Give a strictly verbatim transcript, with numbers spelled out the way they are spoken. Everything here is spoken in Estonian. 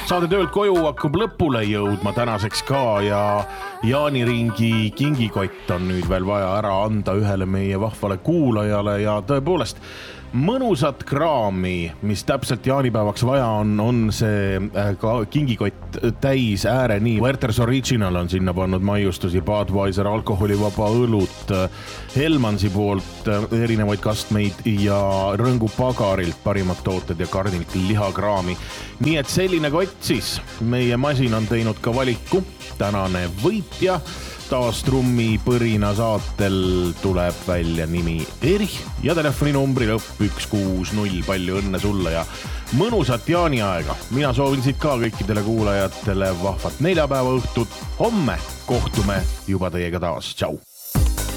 Saade töölt koju hakkab lõpule jõudma tänaseks ka ja jaaniringi kingikott on nüüd veel vaja ära anda ühele meie vahvale kuulajale ja tõepoolest mõnusat kraami, mis täpselt jaanipäevaks vaja on, on see kingikott täis ääre nii. Werther's Original on sinna pannud maiustusi, Budweiser alkoholivaba õlut, Helmansi poolt erinevaid kastmeid ja Rõngu pagarilt parimad tooted ja karnilt lihakraami. Nii et selline kott siis. Meie masin on teinud ka valiku. Tänane võitja taas trummi põrina saatel tuleb välja nimi Erich ja telefoninumbri lõpp üks kuus null. Palju õnne sulle ja mõnusat jaaniaega. Mina soovin siit ka kõikidele kuulajatele vahvat neljapäeva õhtut. Homme kohtume juba teiega taas. Tšau!